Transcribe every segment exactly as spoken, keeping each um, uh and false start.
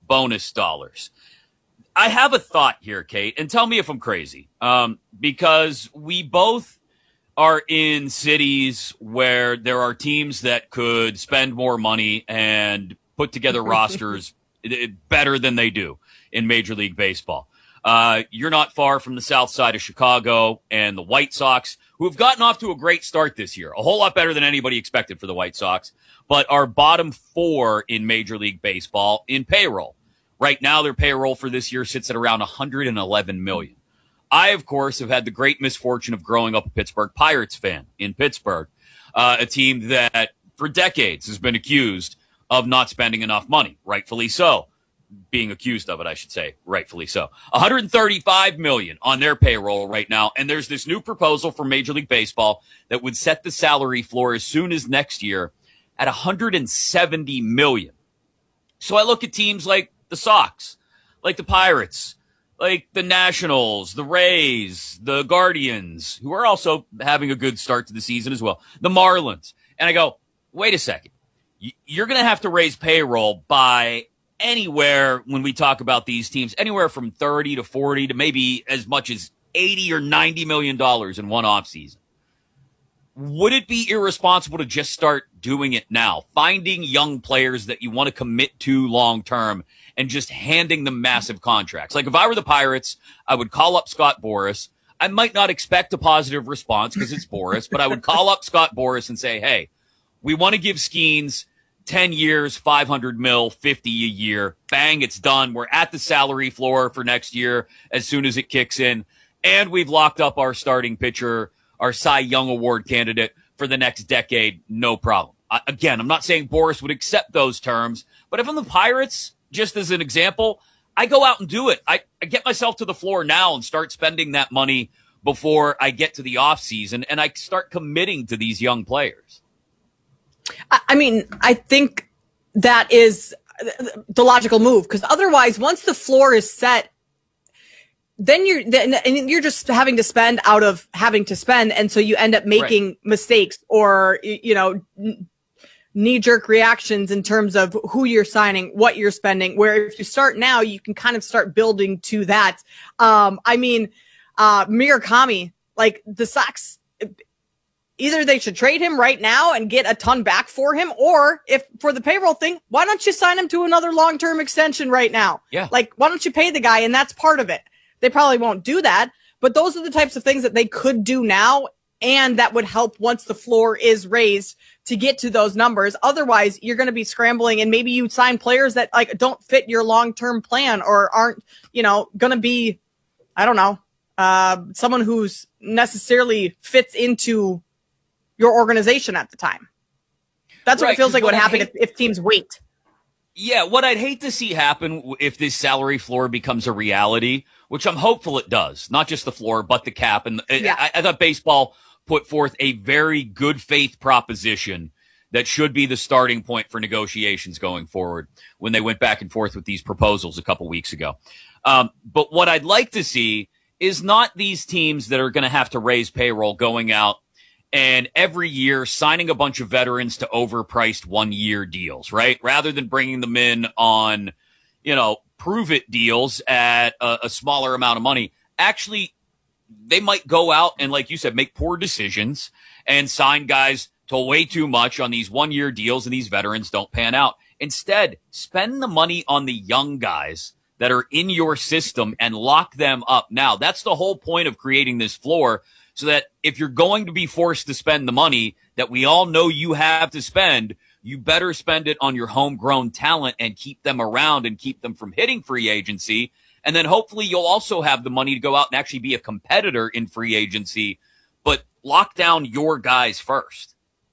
bonus dollars. I have a thought here, Kate, and tell me if I'm crazy, um, because we both are in cities where there are teams that could spend more money and put together rosters better than they do in Major League Baseball. Uh, you're not far from the south side of Chicago and the White Sox, who have gotten off to a great start this year, a whole lot better than anybody expected for the White Sox, but are bottom four in Major League Baseball in payroll. Right now, their payroll for this year sits at around one hundred eleven million dollars. I, of course, have had the great misfortune of growing up a Pittsburgh Pirates fan in Pittsburgh, uh, a team that for decades has been accused of not spending enough money, rightfully so. Being accused of it, I should say, rightfully so. one hundred thirty-five million dollars on their payroll right now, and there's this new proposal from Major League Baseball that would set the salary floor as soon as next year at one hundred seventy million dollars. So I look at teams like the Sox, like the Pirates, like the Nationals, the Rays, the Guardians, who are also having a good start to the season as well, the Marlins. And I go, wait a second. You're going to have to raise payroll by anywhere when we talk about these teams, anywhere from thirty to forty to maybe as much as eighty or ninety million dollars in one offseason. Would it be irresponsible to just start doing it now, finding young players that you want to commit to long term and just handing them massive contracts? Like if I were the Pirates, I would call up Scott Boras. I might not expect a positive response because it's Boras, but I would call up Scott Boras and say, hey, we want to give Skeens ten years, five hundred mil, fifty a year. Bang, it's done. We're at the salary floor for next year as soon as it kicks in. And we've locked up our starting pitcher, our Cy Young Award candidate for the next decade. No problem. Uh, again, I'm not saying Boras would accept those terms, but if I'm the Pirates, just as an example, I go out and do it. I, I get myself to the floor now and start spending that money before I get to the offseason, and I start committing to these young players. I mean, I think that is the logical move, because otherwise, once the floor is set, then you're then and you're just having to spend out of having to spend, and so you end up making right. mistakes or you know knee-jerk reactions in terms of who you're signing, what you're spending. Where if you start now, you can kind of start building to that. Um, I mean, uh, Murakami, like the Sox. Either they should trade him right now and get a ton back for him, or if for the payroll thing, why don't you sign him to another long-term extension right now? Yeah. Like, why don't you pay the guy? And that's part of it. They probably won't do that, but those are the types of things that they could do now. And that would help once the floor is raised to get to those numbers. Otherwise, you're going to be scrambling, and maybe you sign players that like don't fit your long-term plan or aren't, you know, going to be, I don't know, uh, someone who's necessarily fits into your organization at the time. That's what right, it feels like would happen hate, if, if teams wait. Yeah, what I'd hate to see happen if this salary floor becomes a reality, which I'm hopeful it does, not just the floor, but the cap. And yeah. I, I thought baseball put forth a very good faith proposition that should be the starting point for negotiations going forward when they went back and forth with these proposals a couple weeks ago. Um, but what I'd like to see is not these teams that are going to have to raise payroll going out and every year signing a bunch of veterans to overpriced one-year deals, right? Rather than bringing them in on, you know, prove-it deals at a, a smaller amount of money. Actually, they might go out and, like you said, make poor decisions and sign guys to way too much on these one-year deals, and these veterans don't pan out. Instead, spend the money on the young guys that are in your system and lock them up now. That's the whole point of creating this floor, so that if you're going to be forced to spend the money that we all know you have to spend, you better spend it on your homegrown talent and keep them around and keep them from hitting free agency. And then hopefully you'll also have the money to go out and actually be a competitor in free agency, but lock down your guys first.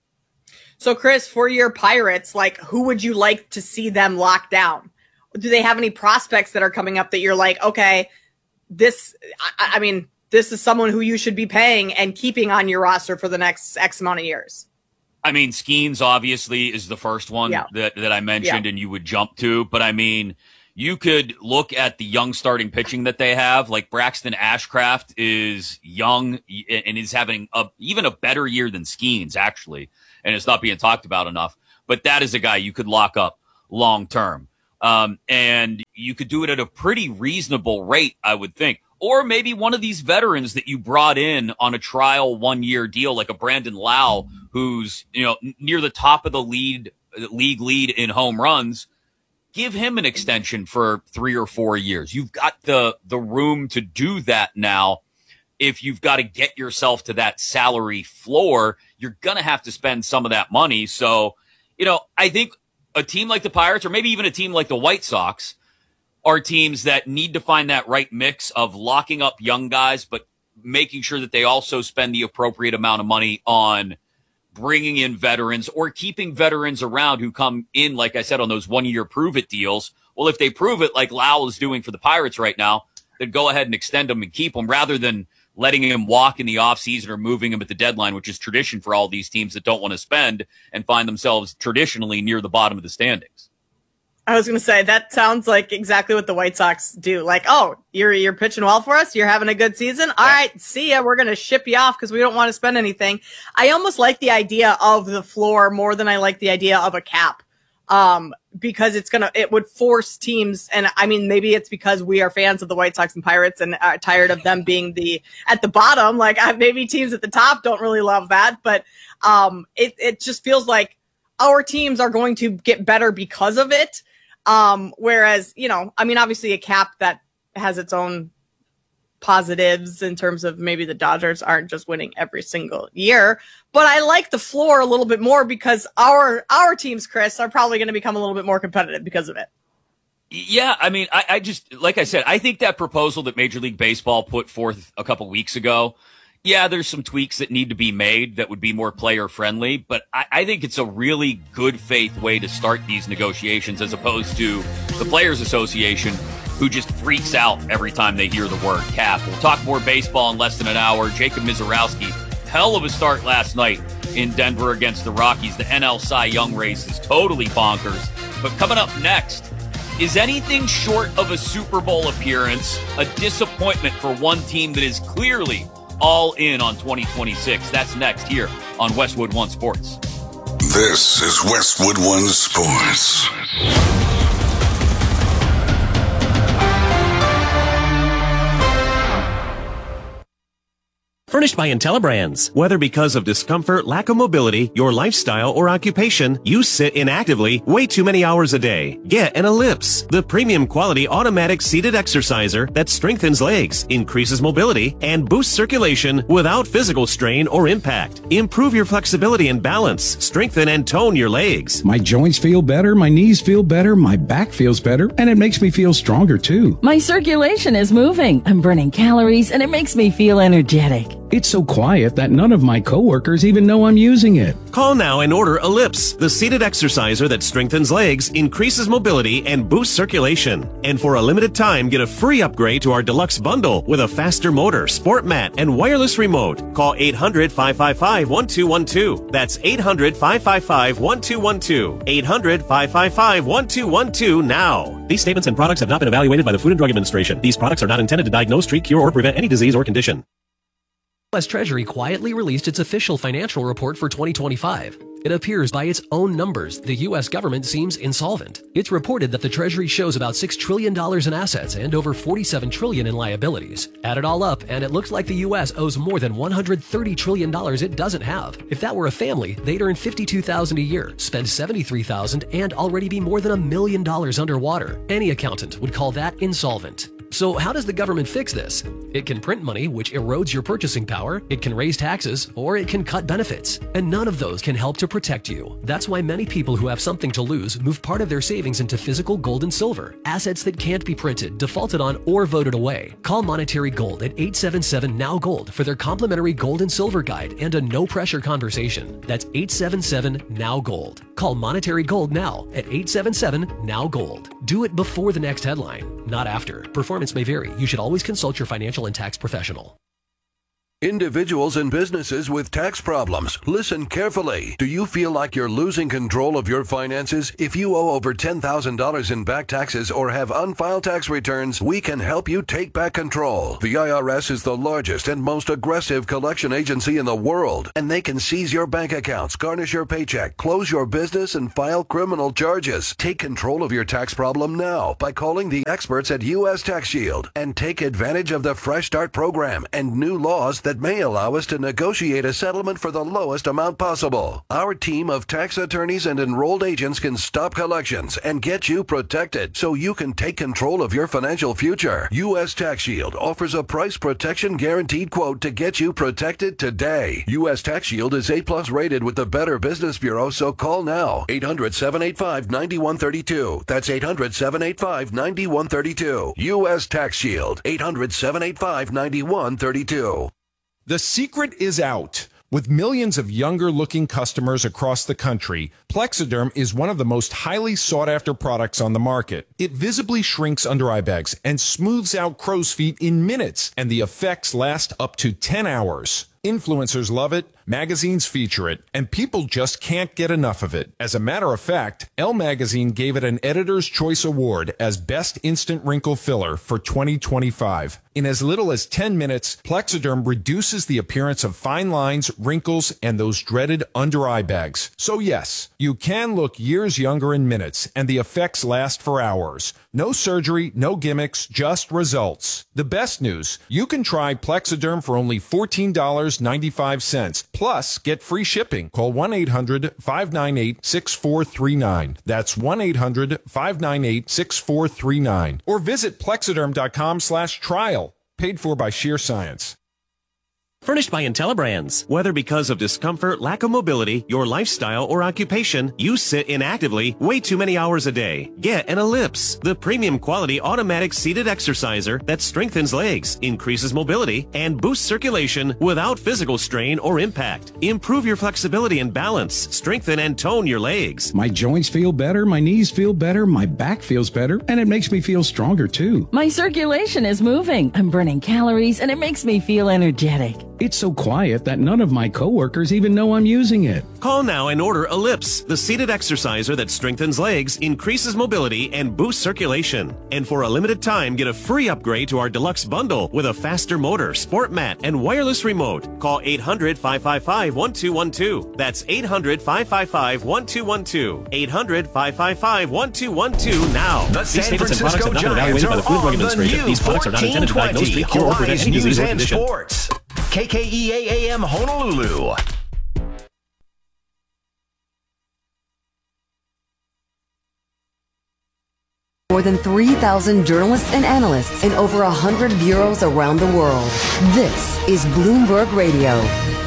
So, Chris, for your Pirates, like, who would you like to see them lock down? Do they have any prospects that are coming up that you're like, okay, this, I, I mean, this is someone who you should be paying and keeping on your roster for the next X amount of years? I mean, Skeens obviously is the first one yeah. that, that I mentioned yeah. and you would jump to. But I mean, you could look at the young starting pitching that they have. Like Braxton Ashcraft is young and is having a, even a better year than Skeens, actually. And it's not being talked about enough. But that is a guy you could lock up long term. Um, and you could do it at a pretty reasonable rate, I would think. Or maybe one of these veterans that you brought in on a trial one-year deal, like a Brandon Lau, who's, you know, near the top of the lead, league lead in home runs. Give him an extension for three or four years. You've got the the room to do that now. If you've got to get yourself to that salary floor, you're going to have to spend some of that money. So, you know, I think a team like the Pirates, or maybe even a team like the White Sox, are teams that need to find that right mix of locking up young guys, but making sure that they also spend the appropriate amount of money on bringing in veterans or keeping veterans around who come in, like I said, on those one-year prove-it deals. Well, if they prove it like Lowell is doing for the Pirates right now, then go ahead and extend them and keep them rather than letting him walk in the offseason or moving him at the deadline, which is tradition for all these teams that don't want to spend and find themselves traditionally near the bottom of the standings. I was going to say, that sounds like exactly what the White Sox do. Like, oh, you're you're pitching well for us. You're having a good season. All yeah. right, see ya. We're going to ship you off because we don't want to spend anything. I almost like the idea of the floor more than I like the idea of a cap, um, because it's going to, it would force teams. And I mean, maybe it's because we are fans of the White Sox and Pirates and are tired of them being the, at the bottom. Like uh, maybe teams at the top don't really love that, but um, it, it just feels like our teams are going to get better because of it. Um, whereas, you know, I mean, obviously a cap that has its own positives in terms of maybe the Dodgers aren't just winning every single year, but I like the floor a little bit more because our, our teams, Chris, are probably going to become a little bit more competitive because of it. Yeah. I mean, I, I just, like I said, I think that proposal that Major League Baseball put forth a couple weeks ago, yeah, there's some tweaks that need to be made that would be more player friendly, but I, I think it's a really good faith way to start these negotiations as opposed to the Players Association, who just freaks out every time they hear the word cap. We'll talk more baseball in less than an hour. Jacob Misiorowski, hell of a start last night in Denver against the Rockies. The N L Cy Young race is totally bonkers. But coming up next, is anything short of a Super Bowl appearance a disappointment for one team that is clearly all in on twenty twenty-six? That's next here on Westwood One Sports. This is Westwood One Sports. Furnished by IntelliBrands. Whether because of discomfort, lack of mobility, your lifestyle, or occupation, you sit inactively way too many hours a day. Get an Ellipse, the premium quality automatic seated exerciser that strengthens legs, increases mobility, and boosts circulation without physical strain or impact. Improve your flexibility and balance, strengthen and tone your legs. My joints feel better, my knees feel better, my back feels better, and it makes me feel stronger too. My circulation is moving, I'm burning calories, and it makes me feel energetic. It's so quiet that none of my coworkers even know I'm using it. Call now and order Ellipse, the seated exerciser that strengthens legs, increases mobility, and boosts circulation. And for a limited time, get a free upgrade to our deluxe bundle with a faster motor, sport mat, and wireless remote. Call eight hundred, five five five, one two one two. That's eight hundred, five five five, one two one two. eight hundred, five five five, one two one two now. These statements and products have not been evaluated by the Food and Drug Administration. These products are not intended to diagnose, treat, cure, or prevent any disease or condition. U S Treasury quietly released its official financial report for twenty twenty-five. It appears by its own numbers, the U S government seems insolvent. It's reported that the Treasury shows about six trillion dollars in assets and over forty-seven trillion dollars in liabilities. Add it all up, and it looks like the U S owes more than one hundred thirty trillion dollars it doesn't have. If that were a family, they'd earn fifty-two thousand dollars a year, spend seventy-three thousand dollars, and already be more than a million dollars underwater. Any accountant would call that insolvent. So how does the government fix this? It can print money, which erodes your purchasing power, it can raise taxes, or it can cut benefits. And none of those can help to protect you. That's why many people who have something to lose move part of their savings into physical gold and silver, assets that can't be printed, defaulted on, or voted away. Call Monetary Gold at eight seven seven, N O W Gold for their complimentary gold and silver guide and a no-pressure conversation. That's eight seven seven, N O W Gold. Call Monetary Gold now at eight seven seven, N O W Gold. Do it before the next headline, not after. Performance may vary. You should always consult your financial and tax professional. Individuals and businesses with tax problems, listen carefully. Do you feel like you're losing control of your finances? If you owe over ten thousand dollars in back taxes or have unfiled tax returns, we can help you take back control. The I R S is the largest and most aggressive collection agency in the world, and they can seize your bank accounts, garnish your paycheck, close your business, and file criminal charges. Take control of your tax problem now by calling the experts at U S Tax Shield and take advantage of the Fresh Start program and new laws that may allow us to negotiate a settlement for the lowest amount possible. Our team of tax attorneys and enrolled agents can stop collections and get you protected so you can take control of your financial future. U S Tax Shield offers a price protection guaranteed quote to get you protected today. U S Tax Shield is A plus rated with the Better Business Bureau, so call now. eight hundred, seven eight five, nine one three two. That's eight hundred, seven eight five, nine one three two. U S Tax Shield. eight hundred, seven eight five, nine one three two. The secret is out. With millions of younger-looking customers across the country, Plexiderm is one of the most highly sought-after products on the market. It visibly shrinks under-eye bags and smooths out crow's feet in minutes, and the effects last up to ten hours. Influencers love it, magazines feature it, and people just can't get enough of it. As a matter of fact, Elle Magazine gave it an Editor's Choice Award as Best Instant Wrinkle Filler for twenty twenty-five. In as little as ten minutes, Plexiderm reduces the appearance of fine lines, wrinkles, and those dreaded under-eye bags. So yes, you can look years younger in minutes, and the effects last for hours. No surgery, no gimmicks, just results. The best news, you can try Plexiderm for only fourteen dollars and ninety-five cents. Plus, get free shipping. Call one eight hundred, five nine eight, six four three nine. That's one eight hundred, five nine eight, six four three nine. Or visit plexiderm.com slash trial. Paid for by Sheer Science. Furnished by IntelliBrands. Whether because of discomfort, lack of mobility, your lifestyle, or occupation, you sit inactively way too many hours a day. Get an Ellipse, the premium quality automatic seated exerciser that strengthens legs, increases mobility, and boosts circulation without physical strain or impact. Improve your flexibility and balance, strengthen and tone your legs. My joints feel better, my knees feel better, my back feels better, and it makes me feel stronger too. My circulation is moving. I'm burning calories, and it makes me feel energetic. It's so quiet that none of my coworkers even know I'm using it. Call now and order Ellipse, the seated exerciser that strengthens legs, increases mobility, and boosts circulation. And for a limited time, get a free upgrade to our deluxe bundle with a faster motor, sport mat, and wireless remote. Call eight hundred, five five five, one two one two. That's eight hundred, five five five, one two one two. eight hundred, five five five, one two one two now. The San Francisco Giants are on the new fourteen twenty Hawaii's News and Sports. K K E A A M Honolulu. More than three thousand journalists and analysts in over one hundred bureaus around the world. This is Bloomberg Radio.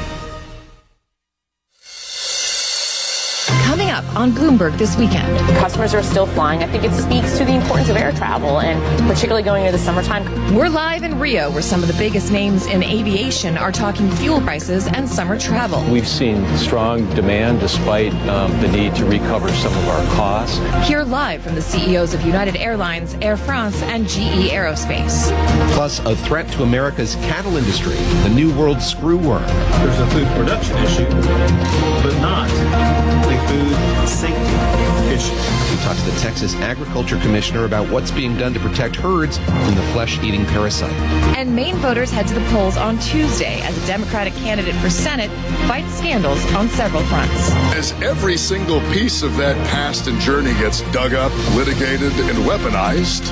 Coming up on Bloomberg this weekend. Customers are still flying. I think it speaks to the importance of air travel, and particularly going into the summertime. We're live in Rio, where some of the biggest names in aviation are talking fuel prices and summer travel. We've seen strong demand despite um, the need to recover some of our costs. Hear live from the C E Os of United Airlines, Air France, and G E Aerospace. Plus, a threat to America's cattle industry, the New World screwworm. There's a food production issue, but not a food safety issue. We talked to the Texas Agriculture Commissioner about what's being done to protect herds from the flesh-eating parasite. And Maine voters head to the polls on Tuesday as a Democratic candidate for Senate fights scandals on several fronts. As every single piece of that past and journey gets dug up, litigated, and weaponized,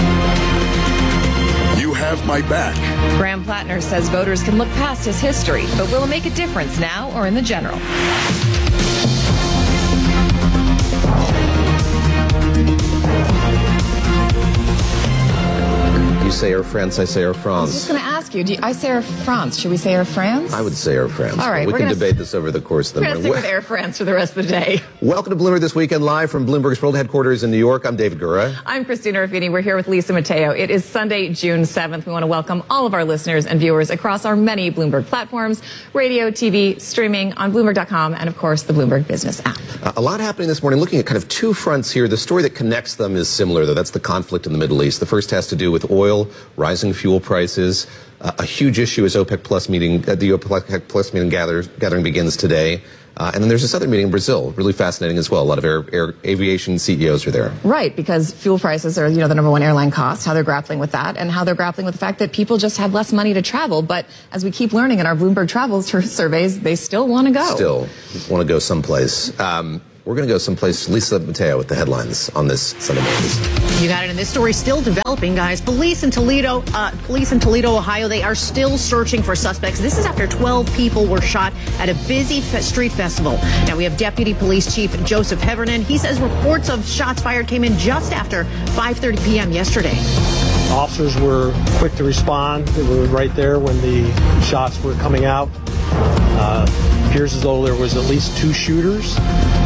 you have my back. Graham Plattner says voters can look past his history, but will it make a difference now or in the general? You say Air France, I say Air France. I was just going to ask you, do you, I say Air France. Should we say Air France? I would say Air France. All right, we we're can gonna debate s- this over the course of the We're going to morning. stick with Air France for the rest of the day. Welcome to Bloomberg This Weekend, live from Bloomberg's World Headquarters in New York. I'm David Gura. I'm Christina Ruffini. We're here with Lisa Mateo. It is Sunday, June seventh. We want to welcome all of our listeners and viewers across our many Bloomberg platforms, radio, T V, streaming on Bloomberg dot com, and of course the Bloomberg Business app. Uh, a lot happening this morning, looking at kind of two fronts here. The story that connects them is similar, though. That's the conflict in the Middle East. The first has to do with oil oil, rising fuel prices. Uh, a huge issue is OPEC Plus meeting. Uh, the OPEC Plus meeting gather, gathering begins today. Uh, and then there's this other meeting in Brazil, really fascinating as well. A lot of air, air aviation C E Os are there. Right, because fuel prices are, you know, the number one airline cost, how they're grappling with that, and how they're grappling with the fact that people just have less money to travel. But as we keep learning in our Bloomberg Travel surveys, they still want to go. Still want to go someplace. Um, we're going to go someplace. Lisa Mateo with the headlines on this Sunday morning. You got it. And this story still developing, guys. Police in Toledo, uh, police in Toledo, Ohio, they are still searching for suspects. This is after twelve people were shot at a busy fe- street festival. Now we have Deputy Police Chief Joseph Heffernan. He says reports of shots fired came in just after five thirty p.m. yesterday. Officers were quick to respond. They were right there when the shots were coming out. Uh, appears as though there was at least two shooters.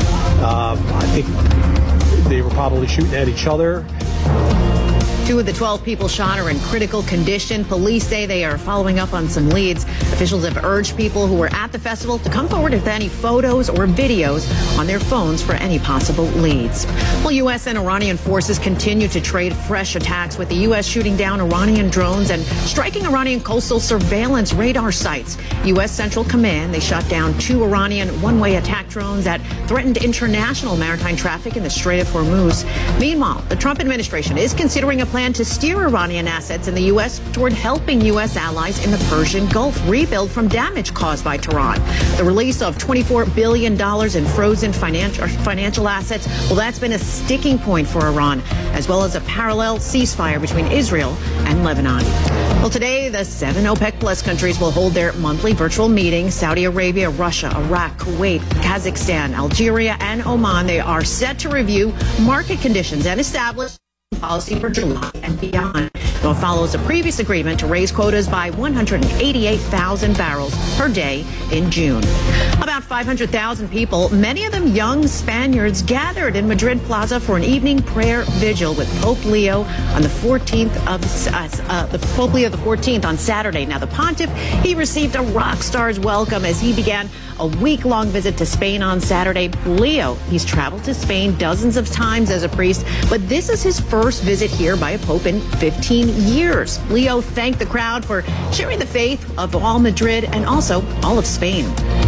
Um, I think they were probably shooting at each other. Two of the twelve people shot are in critical condition. Police say they are following up on some leads. Officials have urged people who were at the festival to come forward with any photos or videos on their phones for any possible leads. Well, U S and Iranian forces continue to trade fresh attacks, with the U S shooting down Iranian drones and striking Iranian coastal surveillance radar sites. U S Central Command, they shot down two Iranian one-way attack drones that threatened international maritime traffic in the Strait of Hormuz. Meanwhile, the Trump administration is considering a plan to steer Iranian assets in the U S toward helping U S allies in the Persian Gulf rebuild from damage caused by Tehran. The release of twenty-four billion dollars in frozen financial financial assets, well, that's been a sticking point for Iran, as well as a parallel ceasefire between Israel and Lebanon. Well, today, the seven OPEC Plus countries will hold their monthly virtual meeting. Saudi Arabia, Russia, Iraq, Kuwait, Kazakhstan, Algeria, and Oman, they are set to review market conditions and establish policy for July and beyond. It follows a previous agreement to raise quotas by one hundred eighty-eight thousand barrels per day in June. About five hundred thousand people, many of them young Spaniards, gathered in Madrid Plaza for an evening prayer vigil with Pope Leo on the fourteenth of uh, uh, the Pope Leo the fourteenth on Saturday. Now, the pontiff, he received a rock star's welcome as he began a week-long visit to Spain on Saturday. Leo, he's traveled to Spain dozens of times as a priest, but this is his first visit here by a pope in fifteen years. Leo thanked the crowd for sharing the faith of all Madrid and also all of Spain.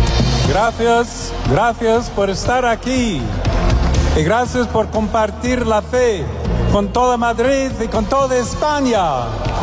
Gracias, gracias por estar aquí. Y gracias por compartir la fe con toda Madrid y con toda España.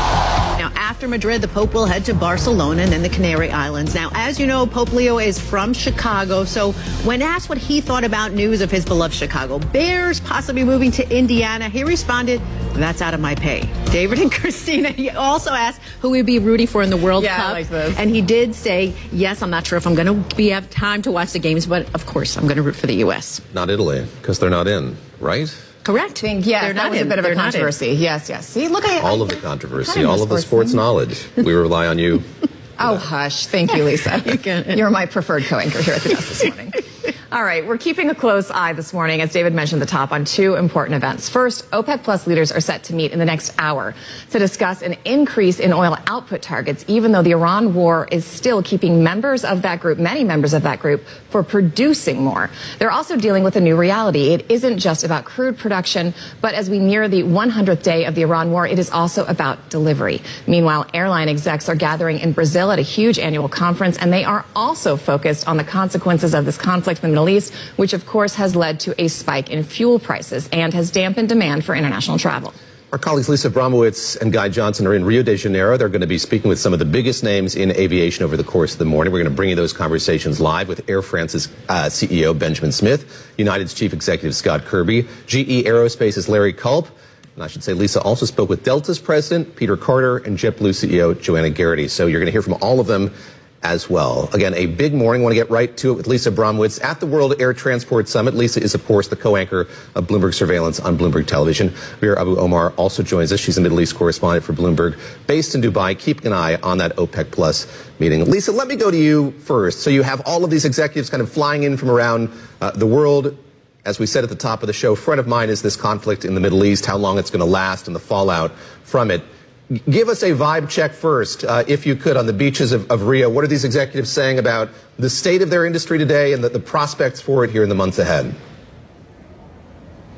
Now, after Madrid, the Pope will head to Barcelona and then the Canary Islands. Now, as you know, Pope Leo is from Chicago, so when asked what he thought about news of his beloved Chicago Bears possibly moving to Indiana, he responded, "That's out of my pay." David and Christina, he also asked who he'd be rooting for in the World yeah, Cup. I like this. And he did say, yes, I'm not sure if I'm going to be have time to watch the games, but of course, I'm going to root for the U S. Not Italy, because they're not in, right? Correct. I think, yes, They're that not was a in. bit of a They're not in. controversy. Yes, yes. See, look at all I, of the controversy, kind of all of the sports knowledge. We rely on you. Oh, hush. Thank you, Lisa. you can. You're my preferred co-anchor here at the desk this morning. All right, we're keeping a close eye this morning, as David mentioned at the top, on two important events. First, OPEC Plus leaders are set to meet in the next hour to discuss an increase in oil output targets, even though the Iran war is still keeping members of that group, many members of that group, for producing more. They're also dealing with a new reality. It isn't just about crude production, but as we near the one hundredth day of the Iran war, it is also about delivery. Meanwhile, airline execs are gathering in Brazil at a huge annual conference, and they are also focused on the consequences of this conflict in the Middle East, which of course has led to a spike in fuel prices and has dampened demand for international travel. Our colleagues Lisa Abramowitz and Guy Johnson are in Rio de Janeiro. They're going to be speaking with some of the biggest names in aviation over the course of the morning. We're going to bring you those conversations live with Air France's uh, C E O, Benjamin Smith, United's Chief Executive, Scott Kirby, G E Aerospace's Larry Culp. And I should say Lisa also spoke with Delta's president, Peter Carter, and JetBlue C E O, Joanna Garrity. So you're going to hear from all of them as well. Again, a big morning. I want to get right to it with Lisa Abramowitz at the World Air Transport Summit. Lisa is, of course, the co-anchor of Bloomberg Surveillance on Bloomberg Television. Veer Abu Omar also joins us. She's a Middle East correspondent for Bloomberg, based in Dubai, keeping an eye on that OPEC Plus meeting. Lisa, let me go to you first. So you have all of these executives kind of flying in from around uh, the world. As we said at the top of the show, front of mind is this conflict in the Middle East, how long it's going to last and the fallout from it. Give us a vibe check first, uh, if you could, on the beaches of, of Rio. What are these executives saying about the state of their industry today and the, the prospects for it here in the months ahead?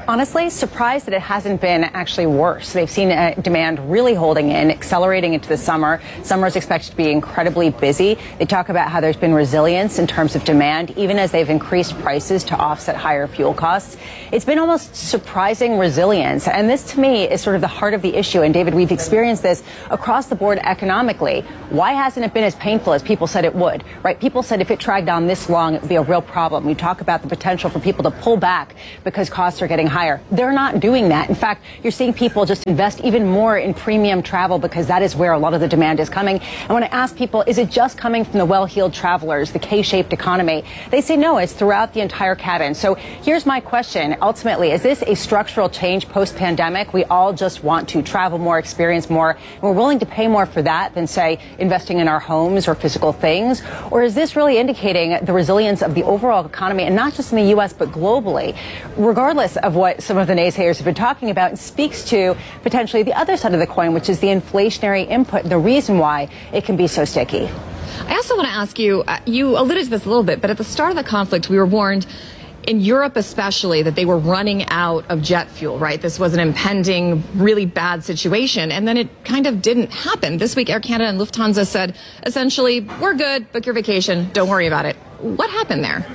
Honestly, surprised that it hasn't been actually worse. They've seen uh, demand really holding in, accelerating into the summer. Summer is expected to be incredibly busy. They talk about how there's been resilience in terms of demand, even as they've increased prices to offset higher fuel costs. It's been almost surprising resilience. And this, to me, is sort of the heart of the issue. And, David, we've experienced this across the board economically. Why hasn't it been as painful as people said it would, right? People said if it dragged on this long, it would be a real problem. We talk about the potential for people to pull back because costs are getting higher. They're not doing that. In fact, you're seeing people just invest even more in premium travel because that is where a lot of the demand is coming. And when I ask people, is it just coming from the well-heeled travelers, the K-shaped economy? They say no, it's throughout the entire cabin. So here's my question. Ultimately, is this a structural change post-pandemic? We all just want to travel more, experience more, and we're willing to pay more for that than, say, investing in our homes or physical things? Or is this really indicating the resilience of the overall economy, and not just in the U S, but globally, regardless of what some of the naysayers have been talking about? It speaks to potentially the other side of the coin, which is the inflationary input, the reason why it can be so sticky. I also want to ask you, uh, you alluded to this a little bit, but at the start of the conflict, we were warned, in Europe especially, that they were running out of jet fuel, right? This was an impending, really bad situation, and then it kind of didn't happen. This week, Air Canada and Lufthansa said, essentially, we're good, book your vacation, don't worry about it. What happened there?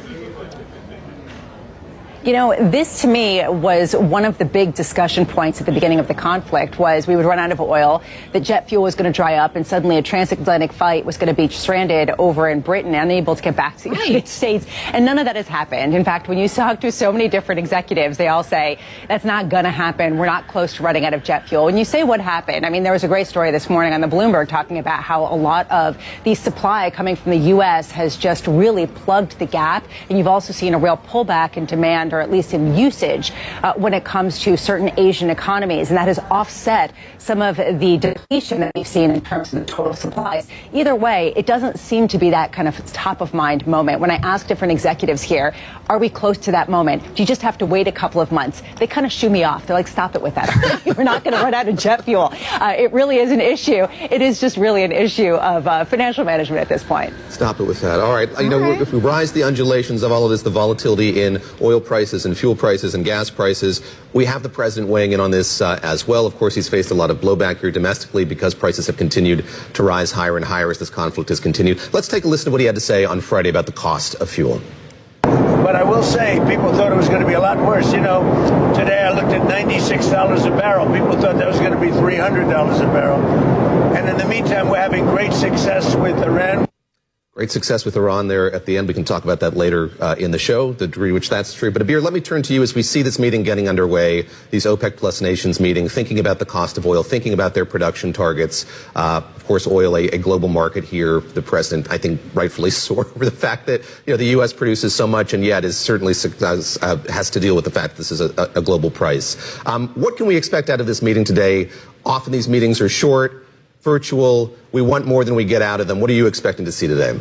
You know, this to me was one of the big discussion points at the beginning of the conflict was we would run out of oil, that jet fuel was going to dry up, and suddenly a transatlantic flight was going to be stranded over in Britain, unable to get back to the right. United States. And none of that has happened. In fact, when you talk to so many different executives, they all say, that's not going to happen. We're not close to running out of jet fuel. When you say what happened, I mean, there was a great story this morning on the Bloomberg talking about how a lot of the supply coming from the U S has just really plugged the gap. And you've also seen a real pullback in demand, or at least in usage, uh, when it comes to certain Asian economies. And that has offset some of the depletion that we've seen in terms of the total supplies. Either way, it doesn't seem to be that kind of top of mind moment. When I ask different executives here, are we close to that moment? Do you just have to wait a couple of months? They kind of shoo me off. They're like, stop it with that. We're not going to run out of jet fuel. Uh, it really is an issue. It is just really an issue of uh, financial management at this point. Stop it with that. All right. You know, right. If we rise the undulations of all of this, the volatility in oil prices and fuel prices and gas prices, we have the president weighing in on this uh, as well. Of course, he's faced a lot of blowback here domestically because prices have continued to rise higher and higher as this conflict has continued. Let's take a listen to what he had to say on Friday about the cost of fuel. But I will say, people thought it was going to be a lot worse. You know, today I looked at ninety-six dollars a barrel. People thought that was going to be three hundred dollars a barrel. And in the meantime, we're having great success with Iran. Great success with Iran there at the end. We can talk about that later uh, in the show, the degree which that's true. But Abir, let me turn to you as we see this meeting getting underway, these OPEC Plus nations meeting, thinking about the cost of oil, thinking about their production targets. Uh, of course, oil, a, a global market here. The president, I think, rightfully sore over the fact that, you know, the U S produces so much and yet is certainly uh, has to deal with the fact that this is a, a global price. Um, what can we expect out of this meeting today? Often these meetings are short, virtual. We want more than we get out of them. What are you expecting to see today?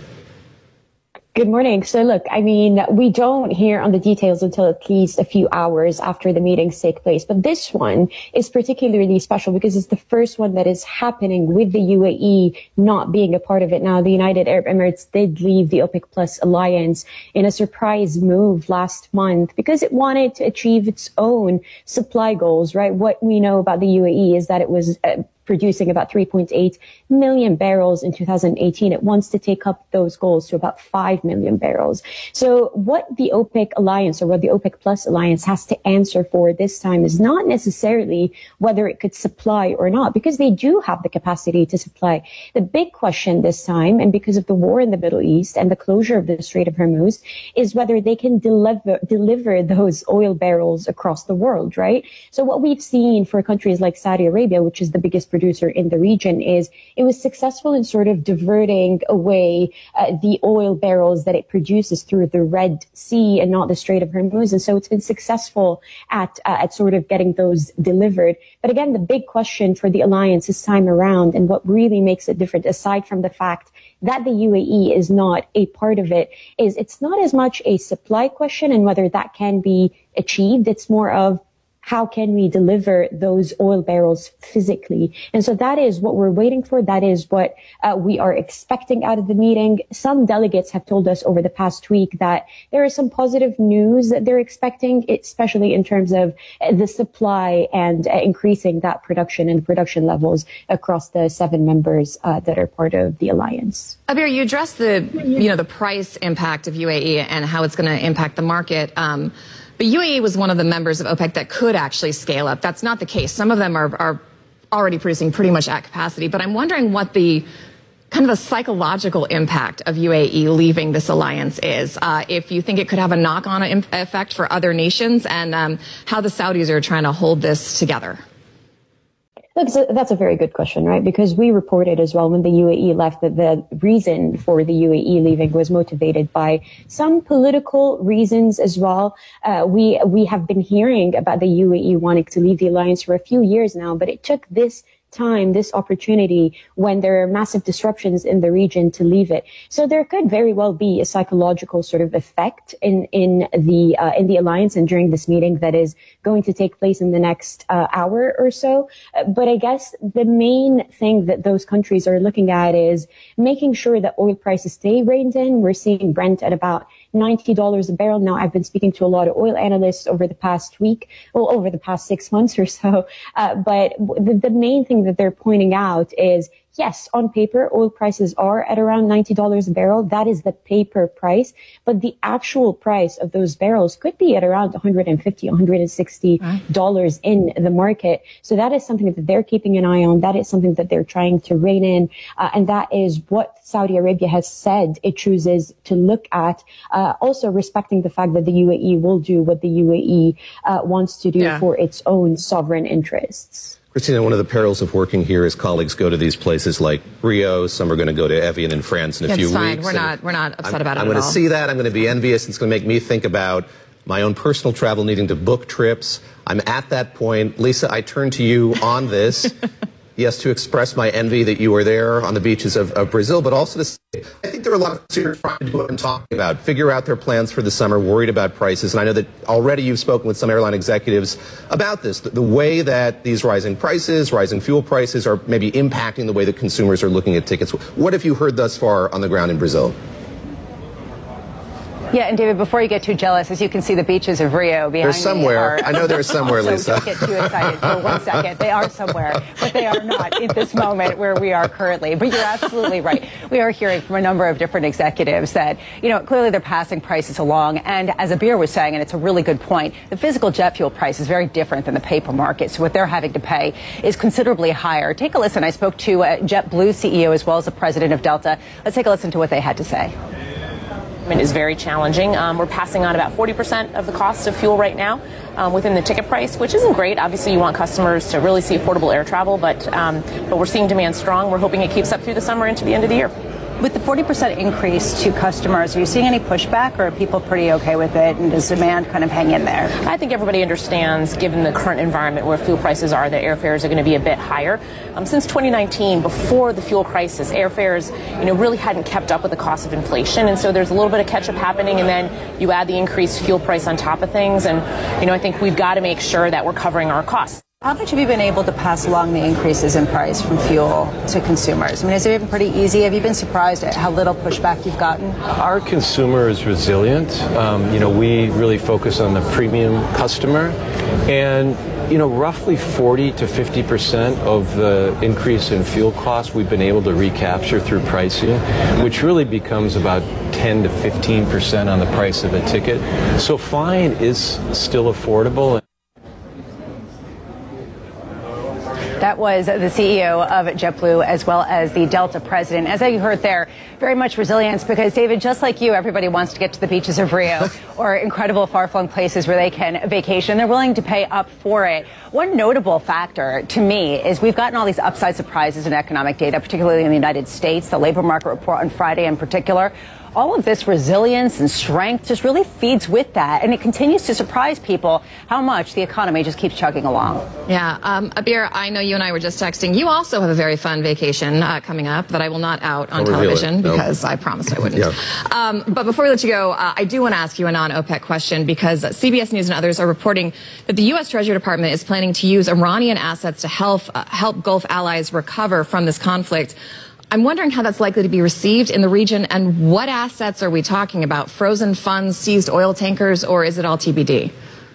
Good morning. So look, I mean, we don't hear on the details until at least a few hours after the meetings take place. But this one is particularly special because it's the first one that is happening with the U A E not being a part of it. Now, the United Arab Emirates did leave the OPEC Plus alliance in a surprise move last month because it wanted to achieve its own supply goals, right? What we know about the U A E is that it was uh, producing about three point eight million barrels in two thousand eighteen. It wants to take up those goals to about five million barrels. So what the OPEC alliance or what the OPEC Plus alliance has to answer for this time is not necessarily whether it could supply or not, because they do have the capacity to supply. The big question this time, and because of the war in the Middle East and the closure of the Strait of Hormuz, is whether they can deliver, deliver those oil barrels across the world, right? So what we've seen for countries like Saudi Arabia, which is the biggest producer in the region, is it was successful in sort of diverting away uh, the oil barrels that it produces through the Red Sea and not the Strait of Hormuz. And so it's been successful at, uh, at sort of getting those delivered. But again, the big question for the alliance this time around, and what really makes it different, aside from the fact that the U A E is not a part of it, is it's not as much a supply question and whether that can be achieved. It's more of, how can we deliver those oil barrels physically? And so that is what we're waiting for. That is what uh, we are expecting out of the meeting. Some delegates have told us over the past week that there is some positive news that they're expecting, especially in terms of the supply and uh, increasing that production and production levels across the seven members uh, that are part of the alliance. Abir, you addressed the, you know, the price impact of U A E and how it's going to impact the market. Um, but U A E was one of the members of OPEC that could actually scale up. That's not the case. Some of them are, are already producing pretty much at capacity. But I'm wondering what the kind of the psychological impact of U A E leaving this alliance is, uh, if you think it could have a knock-on effect for other nations, and um, how the Saudis are trying to hold this together. Look, so that's a very good question, right? Because we reported as well when the U A E left that the reason for the U A E leaving was motivated by some political reasons as well. Uh, we we have been hearing about the U A E wanting to leave the alliance for a few years now, but it took this time, this opportunity, when there are massive disruptions in the region, to leave it. So there could very well be a psychological sort of effect in in the uh, in the alliance and during this meeting that is going to take place in the next uh, hour or so. Uh, but I guess the main thing that those countries are looking at is making sure that oil prices stay reined in. We're seeing Brent at about ninety dollars a barrel. Now, I've been speaking to a lot of oil analysts over the past week, well, over the past six months or so. Uh, but the, the main thing that they're pointing out is, yes, on paper, oil prices are at around ninety dollars a barrel. That is the paper price. But the actual price of those barrels could be at around one hundred fifty dollars, one hundred sixty dollars in the market. So that is something that they're keeping an eye on. That is something that they're trying to rein in. Uh, and that is what Saudi Arabia has said it chooses to look at. Uh, also respecting the fact that the U A E will do what the U A E uh, wants to do yeah. for its own sovereign interests. Christina, one of the perils of working here is colleagues go to these places like Rio. Some are going to go to Evian in France in a That's few fine. weeks. We're not, we're not upset I'm, about it I'm at going all. to see that. I'm going to be envious. It's going to make me think about my own personal travel, needing to book trips. I'm at that point. Lisa, I turn to you on this. Yes, to express my envy that you were there on the beaches of, of Brazil, but also to say, I think there are a lot of consumers trying to do what I'm talking about, figure out their plans for the summer, worried about prices. And I know that already you've spoken with some airline executives about this, the, the way that these rising prices, rising fuel prices are maybe impacting the way that consumers are looking at tickets. What have you heard thus far on the ground in Brazil? Yeah, and David, before you get too jealous, as you can see the beaches of Rio behind They're somewhere. me are, I know they're somewhere, so Lisa. Don't get too excited for one second. They are somewhere, but they are not in this moment where we are currently. But you're absolutely right. We are hearing from a number of different executives that, you know, clearly they're passing prices along. And as Abir was saying, and it's a really good point, the physical jet fuel price is very different than the paper market. So what they're having to pay is considerably higher. Take a listen. I spoke to uh, JetBlue C E O as well as the president of Delta. Let's take a listen to what they had to say. Is very challenging. Um, we're passing on about forty percent of the cost of fuel right now um, within the ticket price, which isn't great. Obviously, you want customers to really see affordable air travel, but um, but we're seeing demand strong. We're hoping it keeps up through the summer into the end of the year. With the forty percent increase to customers, are you seeing any pushback, or are people pretty okay with it, and does demand kind of hang in there? I think everybody understands, given the current environment where fuel prices are, that airfares are going to be a bit higher. Um, since twenty nineteen, before the fuel crisis, airfares, you know, really hadn't kept up with the cost of inflation, and so there's a little bit of catch-up happening, and then you add the increased fuel price on top of things, and you know, I think we've got to make sure that we're covering our costs. How much have you been able to pass along the increases in price from fuel to consumers? I mean, has it been pretty easy? Have you been surprised at how little pushback you've gotten? Our consumer is resilient. Um, you know, we really focus on the premium customer. And, you know, roughly forty to fifty percent of the increase in fuel costs we've been able to recapture through pricing, which really becomes about ten to fifteen percent on the price of a ticket. So flying is still affordable. That was the C E O of JetBlue as well as the Delta president. As you heard there, very much resilience because, David, just like you, everybody wants to get to the beaches of Rio or incredible far-flung places where they can vacation. They're willing to pay up for it. One notable factor to me is we've gotten all these upside surprises in economic data, particularly in the United States. The labor market report on Friday in particular all of this resilience and strength just really feeds with that. And it continues to surprise people how much the economy just keeps chugging along. Yeah. Um, Abir, I know you and I were just texting. You also have a very fun vacation uh, coming up that I will not out on Don't television no. because I promised I wouldn't. Yeah. Um, but before we let you go, uh, I do want to ask you a non-OPEC question because C B S News and others are reporting that the U S Treasury Department is planning to use Iranian assets to help, uh, help Gulf allies recover from this conflict. I'm wondering how that's likely to be received in the region and what assets are we talking about? Frozen funds, seized oil tankers, or is it all T B D?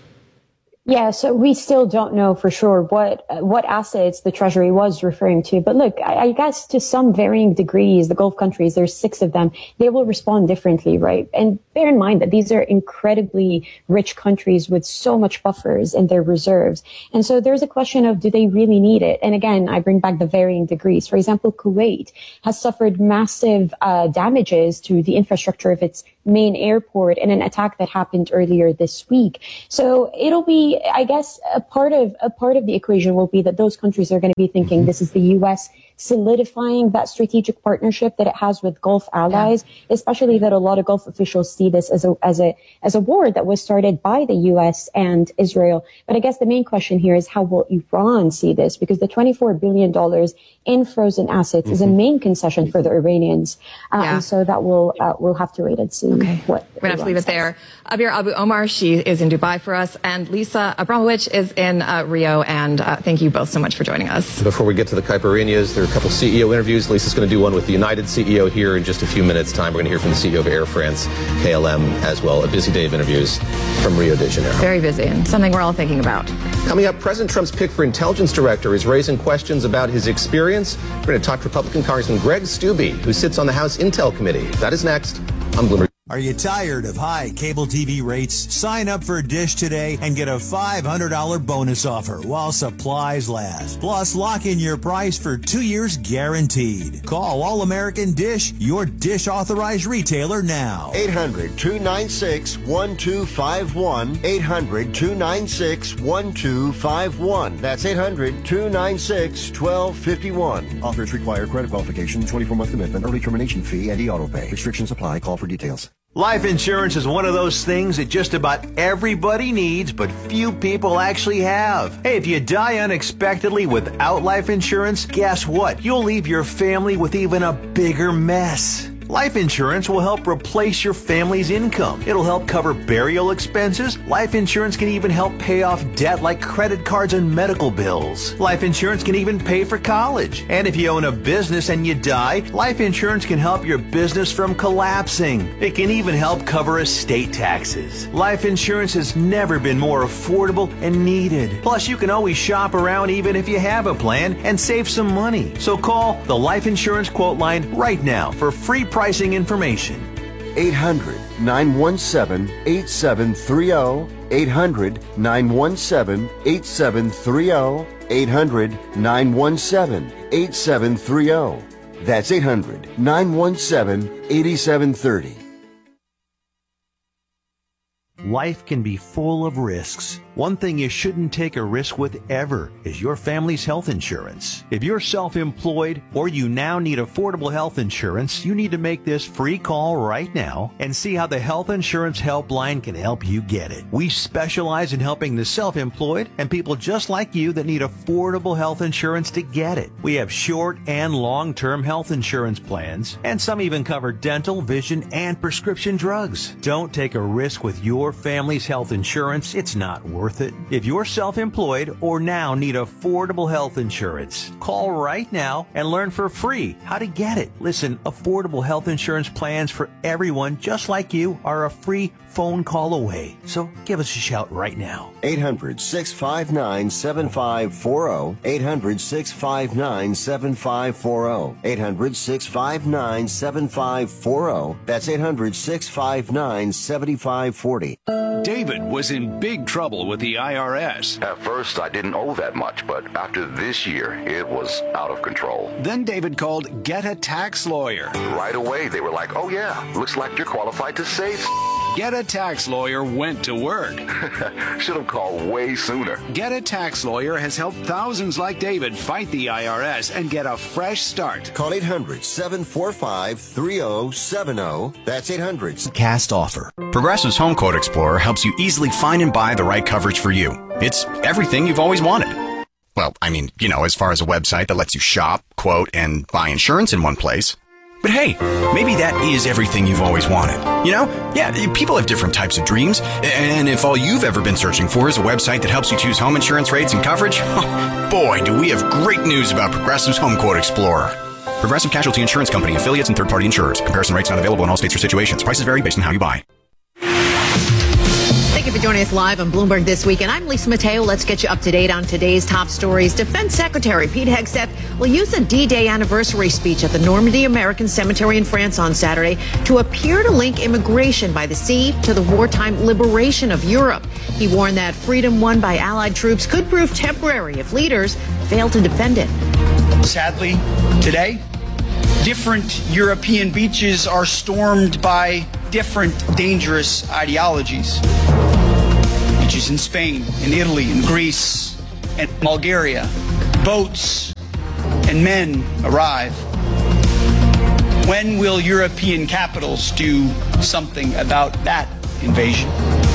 Yeah, so we still don't know for sure what uh, what assets the Treasury was referring to. But look, I, I guess to some varying degrees, the Gulf countries, there's six of them, they will respond differently, right? And bear in mind that these are incredibly rich countries with so much buffers in their reserves. And so there's a question of, do they really need it? And again, I bring back the varying degrees. For example, Kuwait has suffered massive uh, damages to the infrastructure of its main airport in an attack that happened earlier this week. So it'll be, I guess, a part of a part of the equation will be that those countries are going to be thinking this is the U S solidifying that strategic partnership that it has with Gulf allies, yeah. especially that a lot of Gulf officials see this as a as a as a war that was started by the U S and Israel. But I guess the main question here is, how will Iran see this? Because the twenty-four billion dollars in frozen assets mm-hmm. is a main concession for the Iranians, uh, yeah. and so that will uh, we'll have to wait and see. Okay. What we're gonna have to leave it there. Abir Abu Omar, she is in Dubai for us, and Lisa Abramowicz is in uh, Rio. And uh, thank you both so much for joining us. Before we get to the Caipirinhas, there are a couple C E O interviews. Lisa's going to do one with the United C E O here in just a few minutes' time. We're going to hear from the C E O of Air France, K L M, as well. A busy day of interviews from Rio de Janeiro. Very busy, and something we're all thinking about. Coming up, President Trump's pick for intelligence director is raising questions about his experience. We're going to talk to Republican Congressman Greg Steube, who sits on the House Intel Committee. That is next on Bloomberg. Are you tired of high cable T V rates? Sign up for Dish today and get a five hundred dollars bonus offer while supplies last. Plus, lock in your price for two years guaranteed. Call All-American Dish, your Dish authorized retailer now. eight hundred, two nine six, one two five one. eight hundred, two nine six, one two five one. That's eight hundred, two nine six, one two five one. Offers require credit qualification, twenty-four month commitment, early termination fee, and e-auto pay. Restrictions apply. Call for details. Life insurance is one of those things that just about everybody needs, but few people actually have. Hey, if you die unexpectedly without life insurance, guess what? You'll leave your family with even a bigger mess. Life insurance will help replace your family's income. It'll help cover burial expenses. Life insurance can even help pay off debt like credit cards and medical bills. Life insurance can even pay for college. And if you own a business and you die, life insurance can help your business from collapsing. It can even help cover estate taxes. Life insurance has never been more affordable and needed. Plus, you can always shop around even if you have a plan and save some money. So call the Life Insurance Quote Line right now for free pricing information. eight hundred, nine one seven, eight seven three zero. eight hundred, nine one seven, eight seven three zero. eight hundred, nine one seven, eight seven three zero. That's eight hundred, nine one seven, eight seven three zero. Life can be full of risks. One thing you shouldn't take a risk with ever is your family's health insurance. If you're self-employed or you now need affordable health insurance, you need to make this free call right now and see how the Health Insurance Helpline can help you get it. We specialize in helping the self-employed and people just like you that need affordable health insurance to get it. We have short and long-term health insurance plans, and some even cover dental, vision, and prescription drugs. Don't take a risk with your family's health insurance. It's not worth it. If you're self-employed or now need affordable health insurance, call right now and learn for free how to get it. Listen, affordable health insurance plans for everyone just like you are a free phone call away. So give us a shout right now. eight hundred, six five nine, seven five four zero. eight hundred, six five nine, seven five four zero. eight hundred, six five nine, seven five four zero. That's eight hundred, six five nine, seven five four zero. David was in big trouble with the I R S. At first, I didn't owe that much, but after this year, it was out of control. Then David called Get a Tax Lawyer. Right away, they were like, oh yeah, looks like you're qualified to save. Get a Tax Lawyer went to work. Should have called way sooner. Get a Tax Lawyer has helped thousands like David fight the I R S and get a fresh start. Call eight hundred, seven four five, three oh seven oh. That's eight hundred. Cast offer. Progressive's Home Quote Explorer helps you easily find and buy the right coverage for you. It's everything you've always wanted. Well, I mean, you know, as far as a website that lets you shop, quote, and buy insurance in one place. But hey, maybe that is everything you've always wanted. You know? Yeah, people have different types of dreams. And if all you've ever been searching for is a website that helps you choose home insurance rates and coverage, boy, do we have great news about Progressive's Home Quote Explorer. Progressive Casualty Insurance Company, affiliates, and third-party insurers. Comparison rates not available in all states or situations. Prices vary based on how you buy. Thank you for joining us live on Bloomberg This Week. And I'm Lisa Mateo. Let's get you up to date on today's top stories. Defense Secretary Pete Hegseth will use a D-Day anniversary speech at the Normandy American Cemetery in France on Saturday to appear to link immigration by the sea to the wartime liberation of Europe. He warned that freedom won by Allied troops could prove temporary if leaders fail to defend it. Sadly, today, different European beaches are stormed by different dangerous ideologies. Beaches in Spain, in Italy, in Greece, and Bulgaria. Boats and men arrive. When will European capitals do something about that invasion?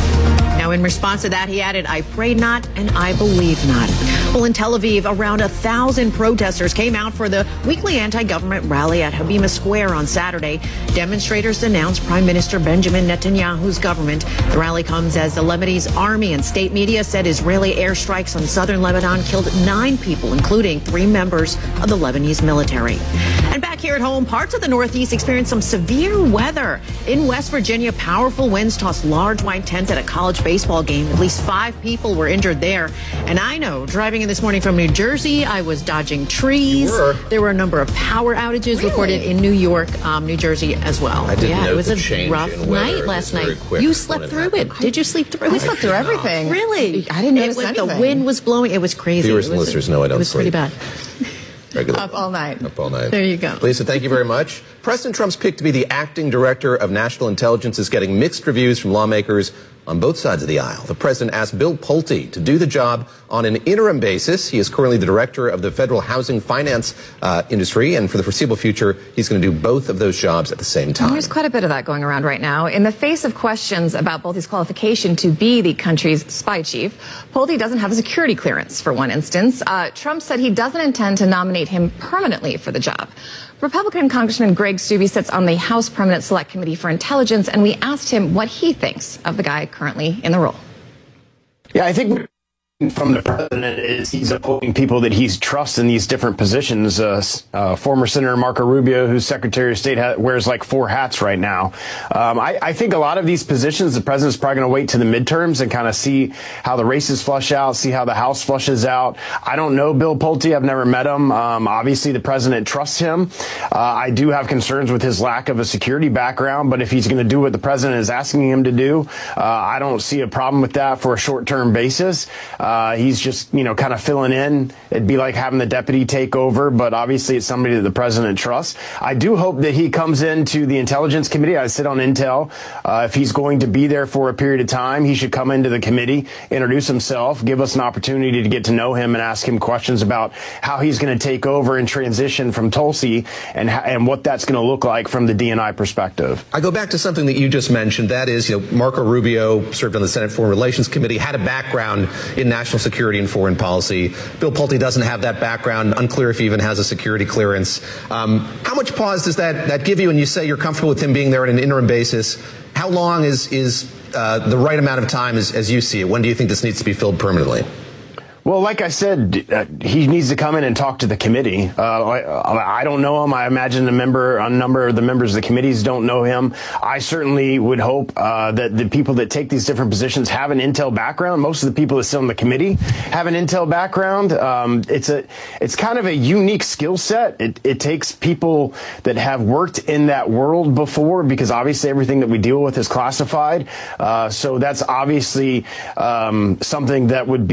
Now, in response to that, he added, I pray not and I believe not. Well, in Tel Aviv, around a thousand protesters came out for the weekly anti-government rally at Habima Square on Saturday. Demonstrators denounced Prime Minister Benjamin Netanyahu's government. The rally comes as the Lebanese army and state media said Israeli airstrikes on southern Lebanon killed nine people, including three members of the Lebanese military. And back here at home, parts of the Northeast experienced some severe weather. In West Virginia, powerful winds tossed large white tents at a college baseball game. At least five people were injured there. And I know, driving in this morning from New Jersey, I was dodging trees. You were. There were a number of power outages Really? reported in New York, um, New Jersey as well. I didn't yeah, note it was the a change rough in weather. night It last was very night. quick You when slept it through happened. it. Did you sleep through it? We slept through everything. Really? I didn't notice it was, anything. The wind was blowing. It was crazy. Viewers it and was, listeners know I don't It was sleep. pretty bad. Regular. Up all night. Up all night. There you go. Lisa, thank you very much. President Trump's pick to be the acting director of national intelligence is getting mixed reviews from lawmakers on both sides of the aisle. The president asked Bill Pulte to do the job on an interim basis. He is currently the director of the federal housing finance uh, industry, and for the foreseeable future, he's going to do both of those jobs at the same time. There's quite a bit of that going around right now. In the face of questions about Pulte's qualification to be the country's spy chief, Pulte doesn't have a security clearance, for one instance. Uh, Trump said he doesn't intend to nominate him permanently for the job. Republican Congressman Greg Steube sits on the House Permanent Select Committee for Intelligence, and we asked him what he thinks of the guy currently in the role. Yeah, I think from the president is he's appointing people that he trusts in these different positions. Uh, uh, former Senator Marco Rubio, who's Secretary of State, ha- wears like four hats right now. Um, I, I think a lot of these positions, the president's probably going to wait to the midterms and kind of see how the races flush out, see how the House flushes out. I don't know Bill Pulte. I've never met him. Um, obviously, the president trusts him. Uh, I do have concerns with his lack of a security background, but if he's going to do what the president is asking him to do, uh, I don't see a problem with that for a short-term basis. Uh, Uh, he's just, you know, kind of filling in. It'd be like having the deputy take over, but obviously it's somebody that the president trusts. I do hope that he comes into the Intelligence Committee. I sit on Intel. Uh, if he's going to be there for a period of time, he should come into the committee, introduce himself, give us an opportunity to get to know him and ask him questions about how he's going to take over and transition from Tulsi and, and what that's going to look like from the D and I perspective. I go back to something that you just mentioned. That is, you know, Marco Rubio served on the Senate Foreign Relations Committee, had a background in national security and foreign policy. Bill Pulte doesn't have that background. Unclear if he even has a security clearance. Um, how much pause does that, that give you? And you say you're comfortable with him being there on an interim basis. How long is, is uh, the right amount of time as, as you see it? When do you think this needs to be filled permanently? Well, like I said, uh, he needs to come in and talk to the committee. Uh, I, I don't know him. I imagine a member, a number of the members of the committees don't know him. I certainly would hope uh, that the people that take these different positions have an intel background. Most of the people that sit on the committee have an intel background. Um, it's a, it's kind of a unique skill set. It, it takes people that have worked in that world before, because obviously everything that we deal with is classified. Uh, so that's obviously um, something that would be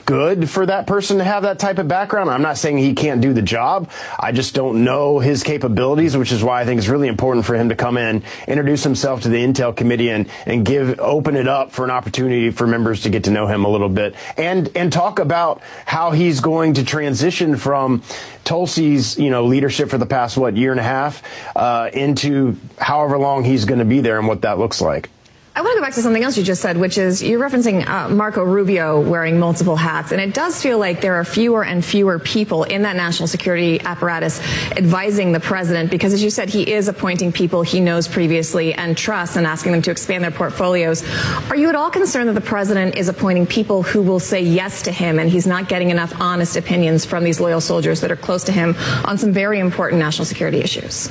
good for that person to have that type of background. I'm not saying he can't do the job. I just don't know his capabilities, which is why I think it's really important for him to come in, introduce himself to the Intel Committee, and, and give open it up for an opportunity for members to get to know him a little bit, and and talk about how he's going to transition from Tulsi's, you know, leadership for the past, what, year and a half, uh, into however long he's going to be there and what that looks like. I want to go back to something else you just said, which is you're referencing uh, Marco Rubio wearing multiple hats. And it does feel like there are fewer and fewer people in that national security apparatus advising the president, because, as you said, he is appointing people he knows previously and trusts and asking them to expand their portfolios. Are you at all concerned that the president is appointing people who will say yes to him and he's not getting enough honest opinions from these loyal soldiers that are close to him on some very important national security issues?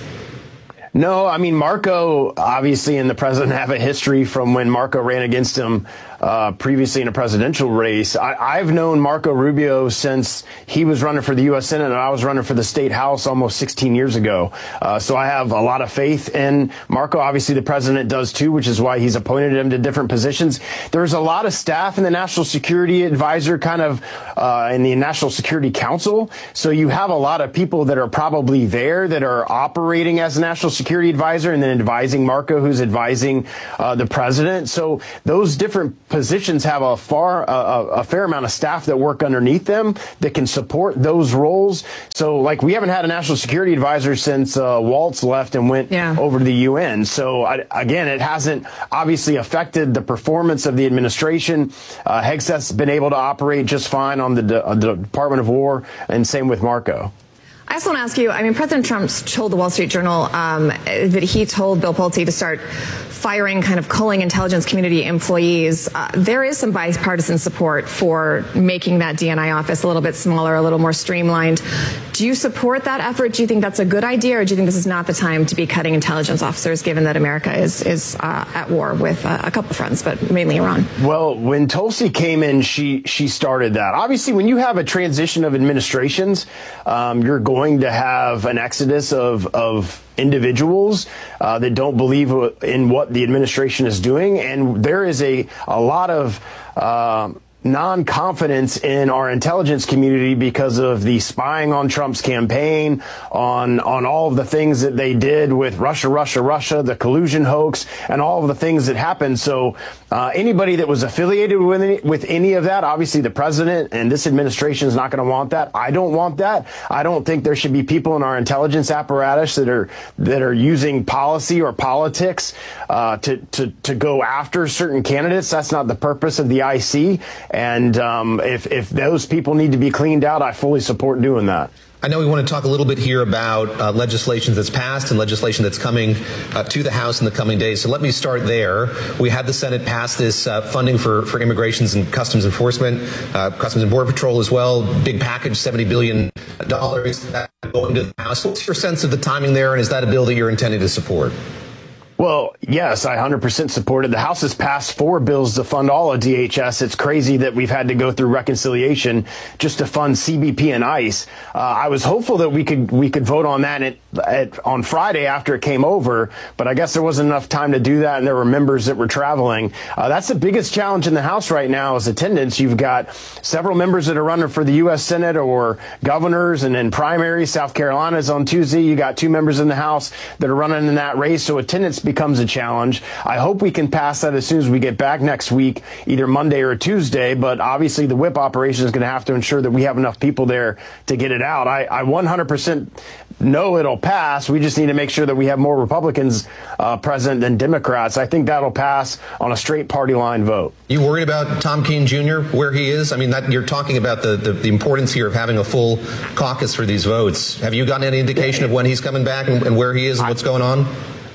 No, I mean, Marco, obviously, and the president have a history from when Marco ran against him uh, previously in a presidential race. I, I've known Marco Rubio since he was running for the U S Senate and I was running for the state house almost sixteen years ago. Uh, so I have a lot of faith in Marco. Obviously, the president does too, which is why he's appointed him to different positions. There's a lot of staff in the National Security Advisor kind of uh, in the National Security Council. So you have a lot of people that are probably there that are operating as a National Security Advisor and then advising Marco, who's advising uh, the president. So those different positions have a far uh, a fair amount of staff that work underneath them that can support those roles. So, like, we haven't had a National Security Advisor since uh, Waltz left and went yeah. over to the U N. So, I, again, it hasn't obviously affected the performance of the administration. Uh, Hegseth's been able to operate just fine on the, uh, the Department of War, and same with Marco. I also want to ask you, I mean, President Trump told the Wall Street Journal um, that he told Bill Pulte to start firing kind of culling intelligence community employees. Uh, there is some bipartisan support for making that D N I office a little bit smaller, a little more streamlined. Do you support that effort? Do you think that's a good idea, or do you think this is not the time to be cutting intelligence officers, given that America is, is uh, at war with uh, a couple friends, but mainly Iran? Well, when Tulsi came in, she she started that. Obviously, when you have a transition of administrations, um, you're going to have an exodus of, of individuals uh, that don't believe in what the administration is doing. And there is a, a lot of uh, non-confidence in our intelligence community because of the spying on Trump's campaign, on on all of the things that they did with Russia, Russia, Russia, the collusion hoax, and all of the things that happened. So uh, anybody that was affiliated with any, with any of that, obviously the president and this administration is not going to want that. I don't want that. I don't think there should be people in our intelligence apparatus that are that are using policy or politics uh, to, to, to go after certain candidates. That's not the purpose of the I C. And um, if, if those people need to be cleaned out, I fully support doing that. I know we want to talk a little bit here about uh, legislation that's passed and legislation that's coming uh, to the House in the coming days. So let me start there. We had the Senate pass this uh, funding for, for immigrations and customs enforcement, uh, Customs and Border Patrol as well. Big package, seventy billion dollars going to the House. What's your sense of the timing there, and is that a bill that you're intending to support? Well, yes, I one hundred percent support it. The House has passed four bills to fund all of D H S. It's crazy that we've had to go through reconciliation just to fund C B P and ICE. Uh, I was hopeful that we could we could vote on that at, at, on Friday after it came over, but I guess there wasn't enough time to do that, and there were members that were traveling. Uh, that's the biggest challenge in the House right now is attendance. You've got several members that are running for the U S Senate or governors, and in primaries, South Carolina's on Tuesday. You got two members in the House that are running in that race, so attendance becomes a challenge. I hope we can pass that as soon as we get back next week, either Monday or Tuesday, but obviously the whip operation is going to have to ensure that we have enough people there to get it out. I, I one hundred percent know it'll pass. We just need to make sure that we have more Republicans uh, present than Democrats. I think that'll pass on a straight party line vote. You worried about Tom Kean Junior, where he is? I mean, that, you're talking about the, the, the importance here of having a full caucus for these votes. Have you gotten any indication of when he's coming back and, and where he is and what's going on?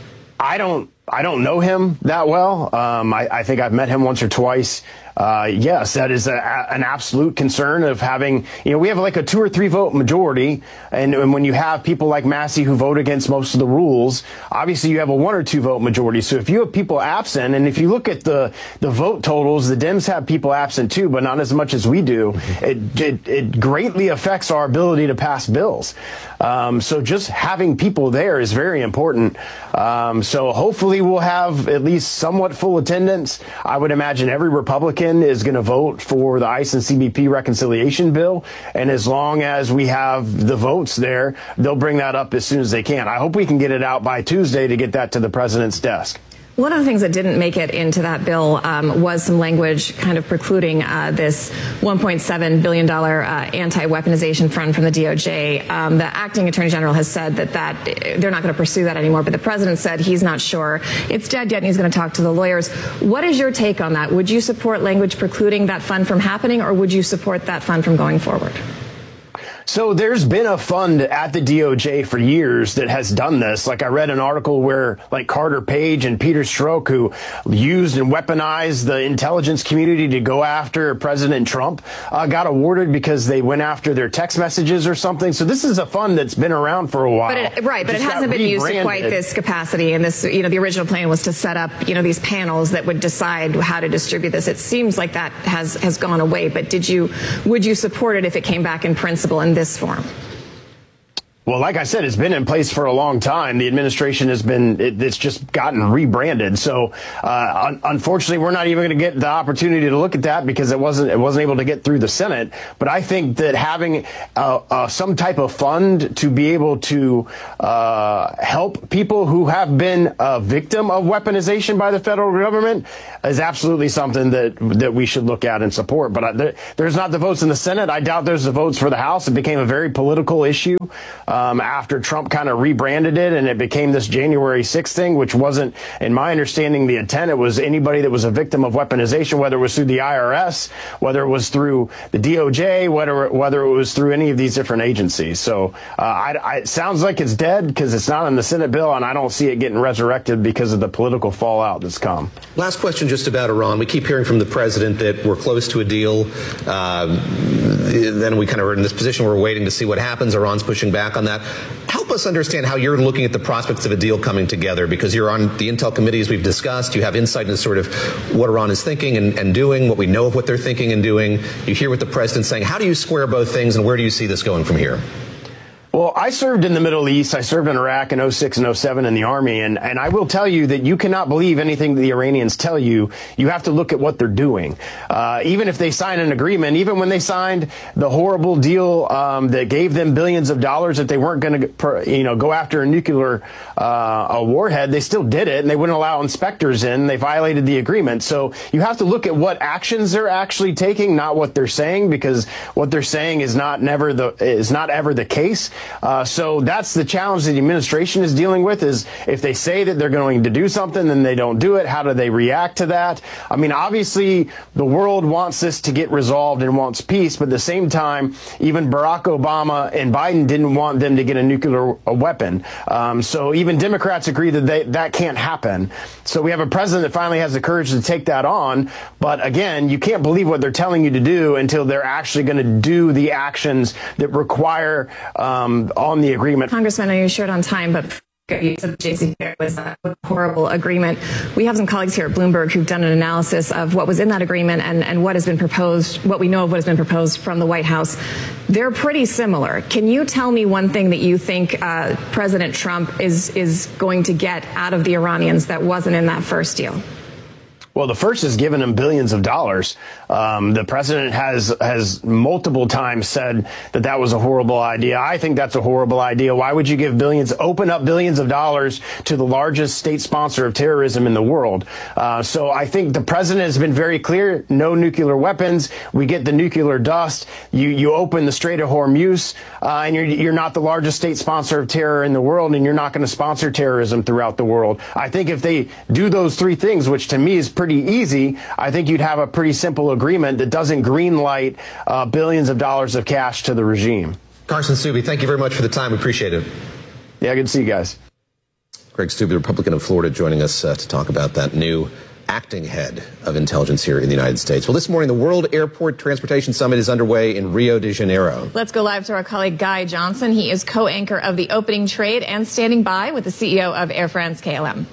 I don't I don't know him that well. Um, I, I think I've met him once or twice. Uh, yes, that is a, an absolute concern of having, you know, we have like a two or three vote majority. And, and when you have people like Massey who vote against most of the rules, obviously you have a one or two vote majority. So if you have people absent, and if you look at the, the vote totals, the Dems have people absent too, but not as much as we do. It, it, it greatly affects our ability to pass bills. Um, so just having people there is very important. Um, so hopefully we'll have at least somewhat full attendance. I would imagine every Republican Republican is going to vote for the ICE and C B P reconciliation bill. And as long as we have the votes there, they'll bring that up as soon as they can. I hope we can get it out by Tuesday to get that to the president's desk. One of the things that didn't make it into that bill um, was some language kind of precluding uh, this one point seven billion dollars uh, anti-weaponization fund from the D O J. Um, the acting attorney general has said that, that they're not going to pursue that anymore, but the president said he's not sure it's dead yet and he's going to talk to the lawyers. What is your take on that? Would you support language precluding that fund from happening, or would you support that fund from going forward? So there's been a fund at the D O J for years that has done this. Like I read an article where like Carter Page and Peter Strzok, who used and weaponized the intelligence community to go after President Trump, uh, got awarded because they went after their text messages or something. So this is a fund that's been around for a while. But it, right, but it hasn't been used to quite this capacity. And this, you know, the original plan was to set up, you know, these panels that would decide how to distribute this. It seems like that has, has gone away. But did you, would you support it if it came back in principle in this form? Well, like I said, it's been in place for a long time. The administration has been, it, it's just gotten rebranded. So, uh, un- unfortunately, we're not even going to get the opportunity to look at that because it wasn't, it wasn't able to get through the Senate. But I think that having uh, uh, some type of fund to be able to uh, help people who have been a victim of weaponization by the federal government is absolutely something that that we should look at and support. But I, there, there's not the votes in the Senate. I doubt there's the votes for the House. It became a very political issue um, after Trump kind of rebranded it, and it became this January sixth thing, which wasn't, in my understanding, the intent. It was anybody that was a victim of weaponization, whether it was through the I R S, whether it was through the D O J, whether whether it was through any of these different agencies. So uh, I, I, it sounds like it's dead because it's not in the Senate bill, and I don't see it getting resurrected because of the political fallout that's come. Last question just about Iran. We keep hearing from the president that we're close to a deal. Uh, then we kind of are in this position where we're waiting to see what happens. Iran's pushing back on that. Help us understand how you're looking at the prospects of a deal coming together, because you're on the intel committees we've discussed. You have insight into sort of what Iran is thinking and, and doing, what we know of what they're thinking and doing. You hear what the president's saying. How do you square both things, and where do you see this going from here? Well, I served in the Middle East. I served in Iraq in oh six and oh seven in the Army. And, and I will tell you that you cannot believe anything the Iranians tell you. You have to look at what they're doing. Uh, even if they sign an agreement, even when they signed the horrible deal um, that gave them billions of dollars that they weren't going to, you know, go after a nuclear uh, a warhead, they still did it, and they wouldn't allow inspectors in. They violated the agreement. So you have to look at what actions they're actually taking, not what they're saying, because what they're saying is not never the is not ever the case. Uh, so that's the challenge that the administration is dealing with, is if they say that they're going to do something, then they don't do it. How do they react to that? I mean, obviously, the world wants this to get resolved and wants peace. But at the same time, even Barack Obama and Biden didn't want them to get a nuclear a weapon. Um, so even Democrats agree that they, that can't happen. So we have a president that finally has the courage to take that on. But again, you can't believe what they're telling you to do until they're actually going to do the actions that require um, on the agreement. Congressman, I know you're short on time, but you said the J C P O A was a horrible agreement. We have some colleagues here at Bloomberg who've done an analysis of what was in that agreement and, and what has been proposed, what we know of what has been proposed from the White House. They're pretty similar. Can you tell me one thing that you think uh, President Trump is, is going to get out of the Iranians that wasn't in that first deal? Well, the first is giving them billions of dollars. Um, the president has has multiple times said that that was a horrible idea. I think that's a horrible idea. Why would you give billions, open up billions of dollars to the largest state sponsor of terrorism in the world? Uh, so I think the president has been very clear: no nuclear weapons. We get the nuclear dust. You you open the Strait of Hormuz, uh, and you're you're not the largest state sponsor of terror in the world, and you're not going to sponsor terrorism throughout the world. I think if they do those three things, which to me is pretty easy, I think you'd have a pretty simple agreement that doesn't green light uh, billions of dollars of cash to the regime. Carson Steube, thank you very much for the time. We appreciate it. Yeah, good to see you guys. Greg Steube, the Republican of Florida, joining us uh, to talk about that new acting head of intelligence here in the United States. Well, this morning, the World Airport Transportation Summit is underway in Rio de Janeiro. Let's go live to our colleague Guy Johnson. He is co-anchor of the opening trade and standing by with the C E O of Air France K L M.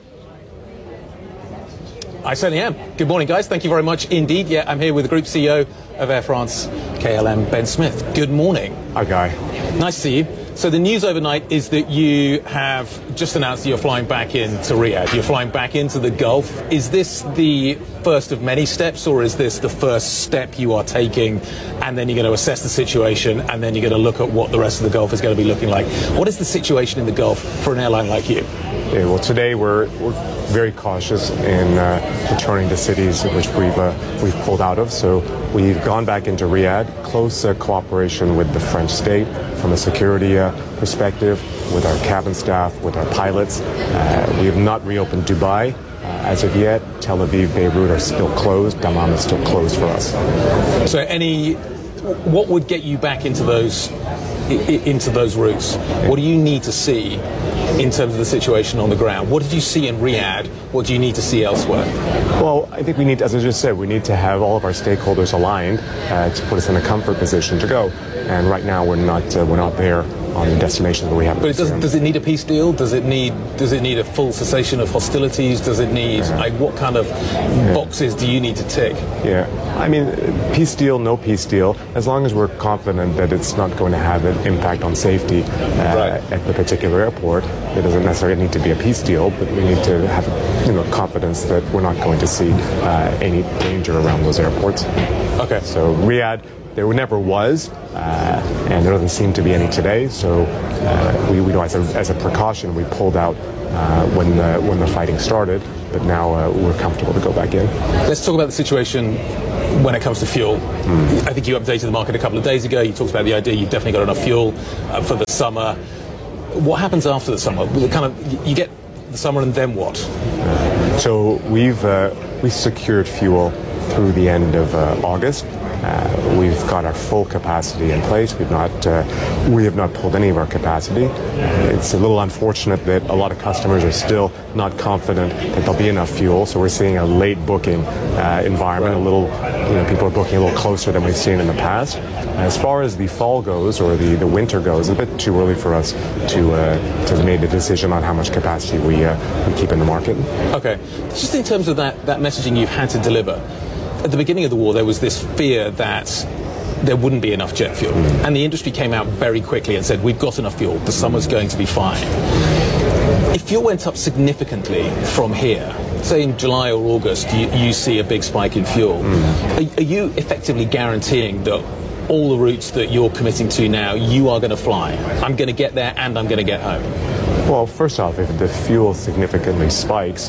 I certainly am. Good morning, guys. Thank you very much indeed. Yeah, I'm here with the Group C E O of Air France K L M, Ben Smith. Good morning. Hi, Guy. Nice to see you. So the news overnight is that you have just announced that you're flying back into Riyadh. You're flying back into the Gulf. Is this the first of many steps, or is this the first step you are taking, and then you're going to assess the situation, and then you're going to look at what the rest of the Gulf is going to be looking like? What is the situation in the Gulf for an airline like you? Yeah, well, today we're, we're very cautious in uh, returning to cities in which we've uh, we've pulled out of. So we've gone back into Riyadh, close uh, cooperation with the French state from a security uh, perspective, with our cabin staff, with our pilots. Uh, we have not reopened Dubai uh, as of yet. Tel Aviv, Beirut are still closed. Dammam is still closed for us. So any, what would get you back into those into those routes? What do you need to see in terms of the situation on the ground? What did you see in Riyadh? What do you need to see elsewhere? Well, I think we need, as I just said, we need to have all of our stakeholders aligned uh, to put us in a comfort position to go. And right now, we're not uh, we're not there on the destinations that we have. But it does, does it need a peace deal? Does it need does it need a full cessation of hostilities? Does it need yeah. like, what kind of yeah. boxes do you need to tick? Yeah, I mean, peace deal, no peace deal. As long as we're confident that it's not going to have an impact on safety uh, right. at the particular airport, it doesn't necessarily need to be a peace deal. But we need to have, you know, confidence that we're not going to see uh, any danger around those airports. Okay. So Riyadh, there never was, uh, and there doesn't seem to be any today. So uh, we, we know as a, as a precaution, we pulled out uh, when the when the fighting started. But now uh, we're comfortable to go back in. Let's talk about the situation when it comes to fuel. Mm. I think you updated the market a couple of days ago. You talked about the idea you've definitely got enough fuel uh, for the summer. What happens after the summer? Kind of, you get the summer, and then what? So we've uh, we secured fuel through the end of uh, August. Uh, we've got our full capacity in place. We've not, uh, we have not pulled any of our capacity. Uh, it's a little unfortunate that a lot of customers are still not confident that there'll be enough fuel. So we're seeing a late booking uh, environment. A little, you know, people are booking a little closer than we've seen in the past. As far as the fall goes, or the, the winter goes, a bit too early for us to uh, to have made a decision on how much capacity we uh, we keep in the market. Okay, just in terms of that that messaging you've had to deliver. At the beginning of the war, there was this fear that there wouldn't be enough jet fuel. Mm. And the industry came out very quickly and said, we've got enough fuel, the summer's going to be fine. If fuel went up significantly from here, say in July or August, you, you see a big spike in fuel, mm. are, are you effectively guaranteeing that all the routes that you're committing to now, you are going to fly? I'm going to get there and I'm going to get home. Well, first off, if the fuel significantly spikes,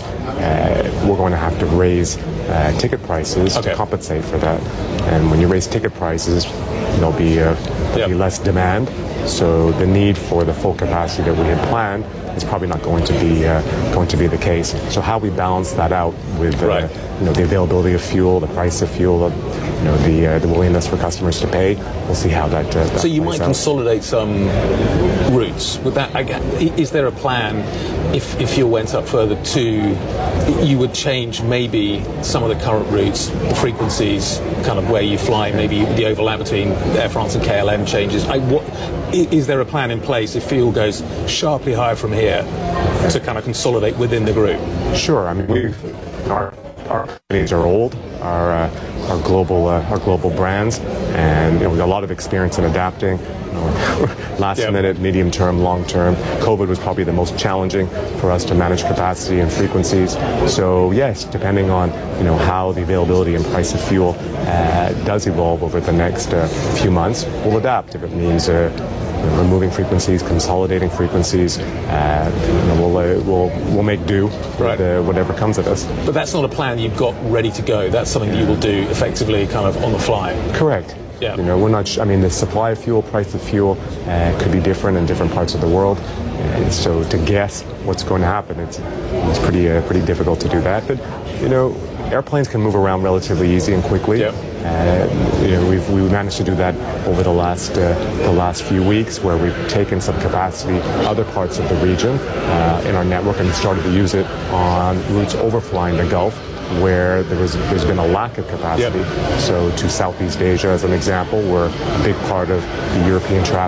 uh, we're going to have to raise uh, ticket prices okay. to compensate for that. And when you raise ticket prices, there'll be, uh, there'll yep. be less demand. So the need for the full capacity that we had planned is probably not going to be uh, going to be the case. So how we balance that out with uh, right. you know, the availability of fuel, the price of fuel, uh, you know, the uh, the willingness for customers to pay, we'll see how that. Uh, that so you might out. consolidate some routes. With that, is there a plan? If if fuel went up further too, you would change maybe some of the current routes, the frequencies, kind of where you fly, maybe the overlap between Air France and K L M changes. I, what, is there a plan in place if fuel goes sharply higher from here to kind of consolidate within the group? Sure. I mean, we've, our our companies are old, our uh, our global uh, our global brands, and you know, we've got a lot of experience in adapting. You know, last yep. minute, medium term, long term. COVID was probably the most challenging for us to manage capacity and frequencies. So yes, depending on you know how the availability and price of fuel uh, does evolve over the next uh, few months, we'll adapt. If it means uh, removing frequencies, consolidating frequencies, uh, you know, we'll, uh, we'll we'll make do right. with uh, whatever comes at us. But that's not a plan you've got ready to go. That's something that you will do effectively, kind of on the fly. Correct. Yeah. You know, we're not. Sh- I mean, the supply of fuel, price of fuel, uh, could be different in different parts of the world. And so to guess what's going to happen, it's it's pretty uh, pretty difficult to do that. But you know, airplanes can move around relatively easy and quickly. Yep. Uh, you know, we've we managed to do that over the last uh, the last few weeks, where we've taken some capacity other parts of the region uh, in our network and started to use it on routes overflying the Gulf, where there was there's been a lack of capacity. Yep. So to Southeast Asia, as an example, where a big part of the European traffic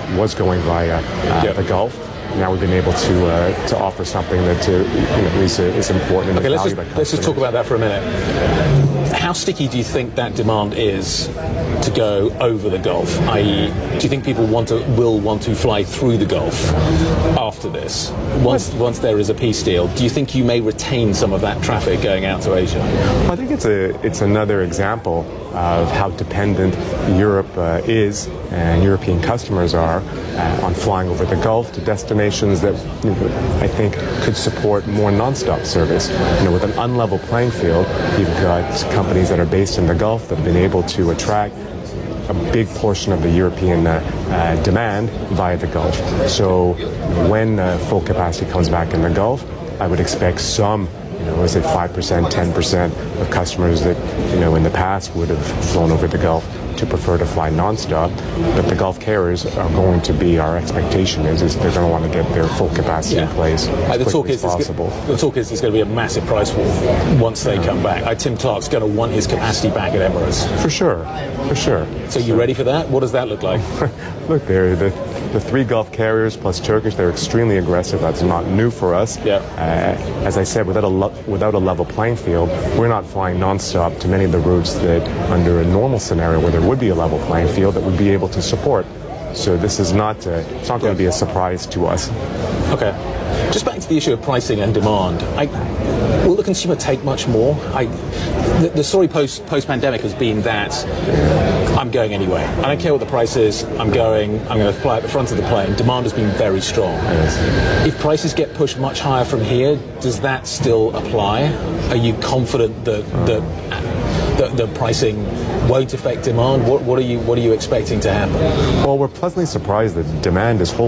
was going via uh, Yep. the Gulf. Now we've been able to uh, to offer something that uh, you know, is, uh, is important and Okay, let's valued just, by let's just customers. talk about that for a minute. How sticky do you think that demand is to go over the Gulf? that is, do you think people want to will want to fly through the Gulf after this? Once once there is a peace deal, do you think you may retain some of that traffic going out to Asia? I think it's a it's another example of how dependent Europe uh, is and European customers are uh, on flying over the Gulf to destinations that you know, I think could support more nonstop service. You know, with an unlevel playing field, you've got companies that are based in the Gulf that have been able to attract a big portion of the European uh, uh, demand via the Gulf. So when uh, full capacity comes back in the Gulf, I would expect some, you know, is it five percent, ten percent of customers that, you know, in the past would have flown over the Gulf to prefer to fly nonstop. But the Gulf carriers are going to be, our expectation is, is they're going to want to get their full capacity Yeah. in place Uh, as the talk quickly is as possible. It's, the talk is there's going to be a massive price war once they come back. Uh, Tim Clark's going to want his capacity back at Emirates. For sure, for sure. So you ready for that? What does that look like? Look, they're the, the three Gulf carriers plus Turkish, they're extremely aggressive. That's not new for us. Yeah. Uh, as I said, without a, lo- without a level playing field, we're not flying nonstop to many of the routes that under a normal scenario where there would be a level playing field that would be able to support. So this is not, uh, it's not going to be a surprise to us. Okay. Just back to the issue of pricing and demand. I, will the consumer take much more? I, the, the story post post pandemic has been that I'm going anyway. I don't care what the price is. I'm going. I'm going to fly at the front of the plane. Demand has been very strong. If prices get pushed much higher from here, does that still apply? Are you confident that that the, the pricing won't affect demand? What, what are you What are you expecting to happen? Well, we're pleasantly surprised that demand is holding.